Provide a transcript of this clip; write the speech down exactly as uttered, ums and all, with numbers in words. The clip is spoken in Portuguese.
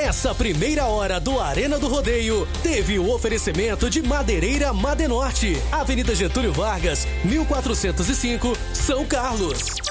Essa primeira hora do Arena do Rodeio teve o oferecimento de Madeireira Madenorte, Avenida Getúlio Vargas, mil quatrocentos e cinco, São Carlos.